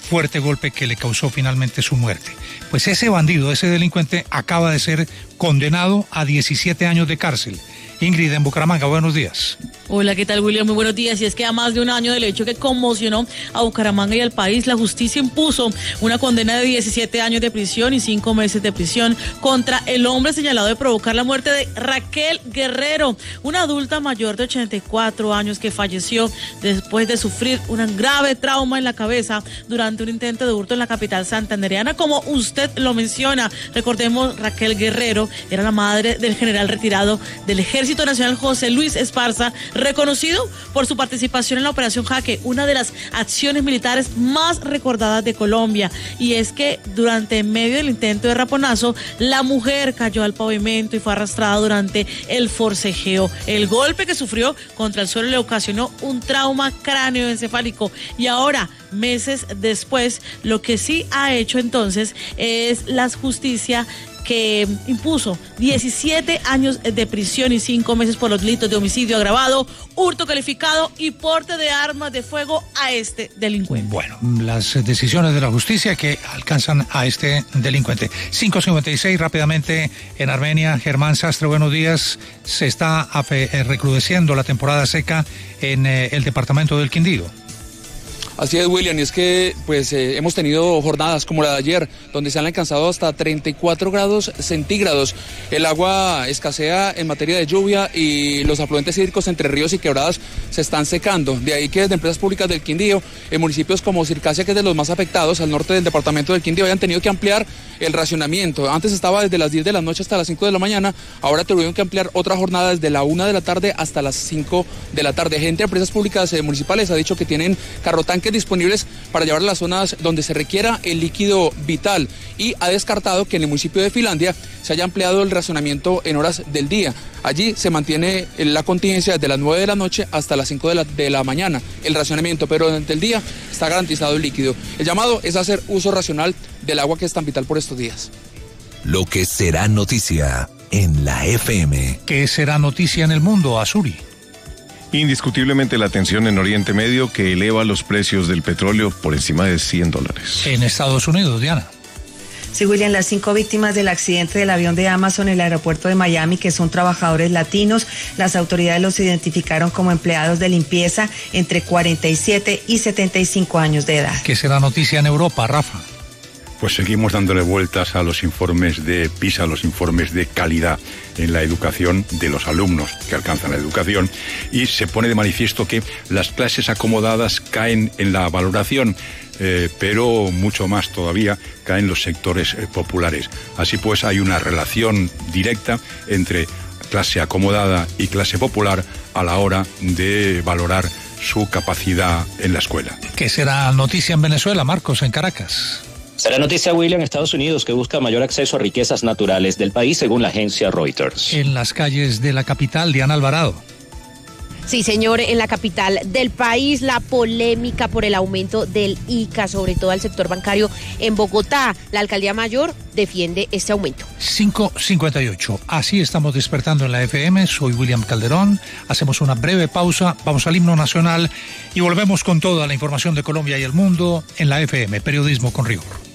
fuerte golpe que le causó finalmente su muerte. Pues ese bandido, ese delincuente, acaba de ser condenado a 17 años de cárcel. Ingrid, en Bucaramanga, buenos días. Hola, ¿qué tal, William? Muy buenos días. Y es que a más de un año del hecho que conmocionó a Bucaramanga y al país, la justicia impuso una condena de 17 años de prisión y 5 meses de prisión contra el hombre señalado de provocar la muerte de Raquel Guerrero, una adulta mayor de 84 años que falleció después de sufrir un grave trauma en la cabeza durante un intento de hurto en la capital santandereana. Como usted lo menciona, recordemos, Raquel Guerrero era la madre del general retirado del Ejército Nacional José Luis Esparza, reconocido por su participación en la Operación Jaque, una de las acciones militares más recordadas de Colombia. Y es que durante medio del intento de raponazo, la mujer cayó al pavimento y fue arrastrada durante el forcejeo. El golpe que sufrió contra el suelo le ocasionó un trauma cráneoencefálico. Y ahora, meses después, lo que sí ha hecho entonces es la justicia que impuso 17 años de prisión y 5 meses por los delitos de homicidio agravado, hurto calificado y porte de armas de fuego a este delincuente. Bueno, las decisiones de la justicia que alcanzan a este delincuente. 5:56 rápidamente en Armenia. Germán Sastre, buenos días. Se está recrudeciendo la temporada seca en el departamento del Quindío. Así es, William, y es que hemos tenido jornadas como la de ayer, donde se han alcanzado hasta 34 grados centígrados. El agua escasea en materia de lluvia y los afluentes hídricos entre ríos y quebradas se están secando. De ahí que desde Empresas Públicas del Quindío, en municipios como Circasia, que es de los más afectados, al norte del departamento del Quindío, hayan tenido que ampliar el racionamiento. Antes estaba desde las 10 de la noche hasta las 5 de la mañana, ahora tuvieron que ampliar otra jornada desde la 1 de la tarde hasta las 5 de la tarde. Gente de Empresas Públicas municipales ha dicho que tienen carrotanques disponibles para llevar a las zonas donde se requiera el líquido vital, y ha descartado que en el municipio de Finlandia se haya ampliado el racionamiento en horas del día. Allí se mantiene la contingencia desde las 9 de la noche hasta las 5 de la mañana, el racionamiento, pero durante el día está garantizado el líquido. El llamado es hacer uso racional del agua, que es tan vital por estos días. Lo que será noticia en la FM. ¿Qué será noticia en el mundo, Azuri? Indiscutiblemente la tensión en Oriente Medio, que eleva los precios del petróleo por encima de $100. En Estados Unidos, Diana. Sí, William, las 5 víctimas del accidente del avión de Amazon en el aeropuerto de Miami, que son trabajadores latinos, las autoridades los identificaron como empleados de limpieza entre 47 y 75 años de edad. ¿Qué será noticia en Europa, Rafa? Pues seguimos dándole vueltas a los informes de PISA, los informes de calidad en la educación de los alumnos que alcanzan la educación, y se pone de manifiesto que las clases acomodadas caen en la valoración, pero mucho más todavía caen los sectores populares. Así pues, hay una relación directa entre clase acomodada y clase popular a la hora de valorar su capacidad en la escuela. ¿Qué será noticia en Venezuela, Marcos, en Caracas? Será noticia, William, Estados Unidos, que busca mayor acceso a riquezas naturales del país, según la agencia Reuters. En las calles de la capital, Diana Alvarado. Sí, señor, en la capital del país, la polémica por el aumento del ICA, sobre todo al sector bancario en Bogotá. La alcaldía mayor defiende este aumento. 5:58. Así estamos despertando en la FM. Soy William Calderón. Hacemos una breve pausa, vamos al himno nacional y volvemos con toda la información de Colombia y el mundo en la FM, Periodismo con Rigor.